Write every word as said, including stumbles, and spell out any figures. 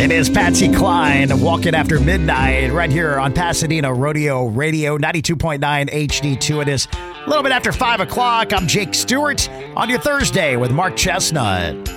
It is Patsy Cline, Walking After Midnight, right here on Pasadena Rodeo Radio, ninety-two point nine H D two. It is a little bit after five o'clock. I'm Jake Stewart on your Thursday with Mark Chestnut.